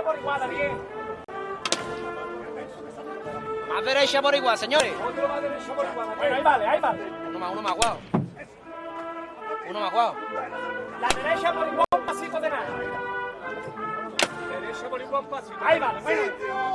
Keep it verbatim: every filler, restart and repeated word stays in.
por igual, Daniel. Más derecha por igual, señores. Otro más derecha por igual. Bueno, ahí vale, ahí vale. Uno más, uno más, guau. Uno más, guau. La derecha por igual, un pasito de nada. Derecha por igual, un pasito. Ahí vale, bueno.